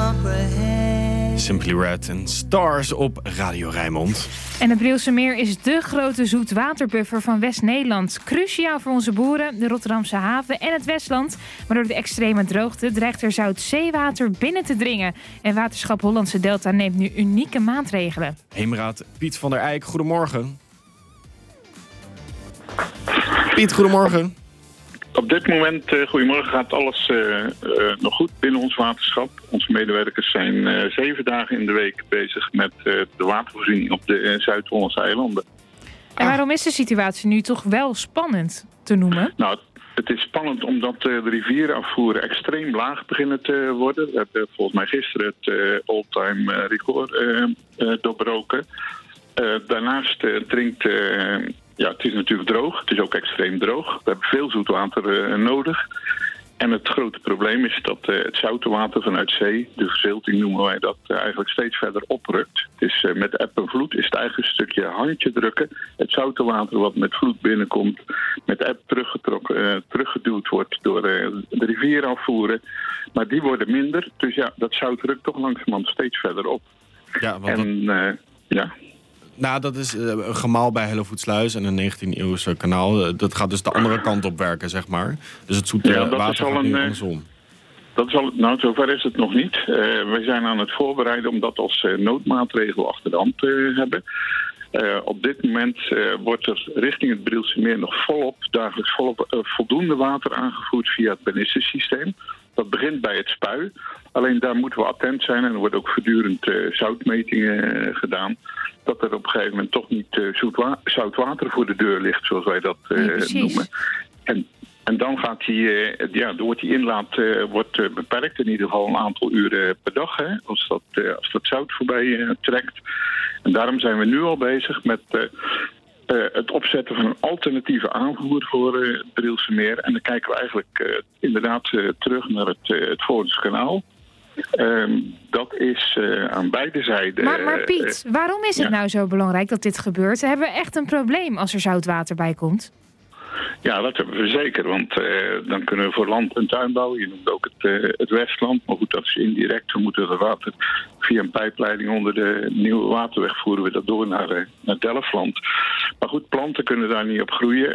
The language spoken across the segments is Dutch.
comprehend. Simply Red en Stars op Radio Rijnmond. En het Brielse Meer is dé grote zoetwaterbuffer van West-Nederland. Cruciaal voor onze boeren, de Rotterdamse haven en het Westland. Maar door de extreme droogte dreigt er zout zeewater binnen te dringen. En Waterschap Hollandse Delta neemt nu unieke maatregelen. Heemraad Piet van der Eyck, goedemorgen. Piet, goedemorgen. Op dit moment, goedemorgen, gaat alles nog goed binnen ons waterschap. Onze medewerkers zijn 7 dagen in de week bezig met de watervoorziening op de Zuid-Hollandse eilanden. En waarom is de situatie nu toch wel spannend te noemen? Nou, het is spannend omdat de rivierenafvoeren extreem laag beginnen te worden. We hebben volgens mij gisteren het all-time record doorbroken. Daarnaast dringt... Ja, het is natuurlijk droog. Het is ook extreem droog. We hebben veel zoetwater nodig. En het grote probleem is dat het zoute water vanuit zee, de verzilting noemen wij dat, eigenlijk steeds verder oprukt. Het is, met eb en vloed is het eigenlijk een stukje handje drukken. Het zoute water wat met vloed binnenkomt, met eb teruggeduwd wordt door de rivieren Maar die worden minder. Dus ja, dat zout rukt toch langzamerhand steeds verder op. Ja, want ja. Nou, dat is een gemaal bij Hellevoetsluis en een 19e-eeuwse kanaal. Dat gaat dus de andere kant op werken, zeg maar. Dus het zoete water gaat nu andersom. Dat is al, nou, zover is het nog niet. We zijn aan het voorbereiden om dat als noodmaatregel achter de hand te hebben. Op dit moment wordt er richting het Brielse Meer nog dagelijks voldoende water aangevoerd via het Benisse-systeem. Dat begint bij het spui. Alleen daar moeten we attent zijn en er wordt ook voortdurend zoutmetingen gedaan. Dat er op een gegeven moment toch niet zout water voor de deur ligt, zoals wij dat noemen. En dan gaat wordt die inlaat wordt beperkt, in ieder geval een aantal uren per dag, hè, als dat zout voorbij trekt. En daarom zijn we nu al bezig met het opzetten van een alternatieve aanvoer voor het Brielse Meer. En dan kijken we eigenlijk inderdaad terug naar het Voornse kanaal. Dat is aan beide zijden. Maar Piet, waarom is het nou zo belangrijk dat dit gebeurt? Hebben we echt een probleem als er zoutwater bij komt? Ja, dat hebben we zeker. Want dan kunnen we voor land- en tuinbouw. Je noemt ook het Westland. Maar goed, dat is indirect. We moeten het water via een pijpleiding onder de nieuwe waterweg voeren we dat door naar Delfland. Maar goed, planten kunnen daar niet op groeien.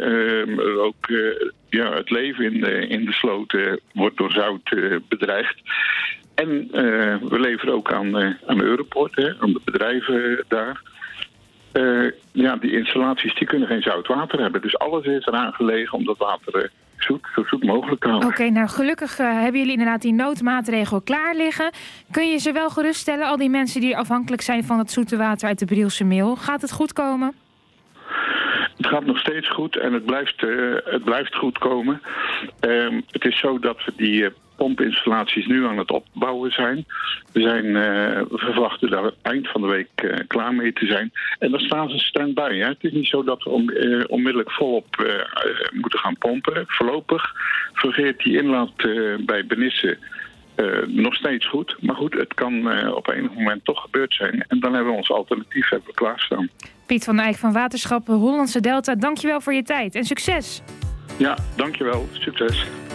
Het leven in de sloten wordt door zout bedreigd. En we leveren ook aan Europoort, aan de bedrijven daar. Die installaties die kunnen geen zout water hebben. Dus alles is eraan gelegen om dat water zo zoet mogelijk te houden. Oké, nou gelukkig hebben jullie inderdaad die noodmaatregel klaar liggen. Kun je ze wel geruststellen, al die mensen die afhankelijk zijn van het zoete water uit de Brielse Meer? Gaat het goed komen? Het gaat nog steeds goed en het blijft goed komen. Het is zo dat we die pompinstallaties nu aan het opbouwen zijn. We verwachten daar eind van de week klaar mee te zijn. En dan staan ze stand-by. Hè? Het is niet zo dat we onmiddellijk volop moeten gaan pompen. Voorlopig fungeert die inlaat bij Benisse nog steeds goed. Maar goed, het kan op enig moment toch gebeurd zijn. En dan hebben we ons alternatief klaarstaan. Piet van der Eyck van Waterschap Hollandse Delta, dankjewel voor je tijd en succes. Ja, dankjewel. Succes.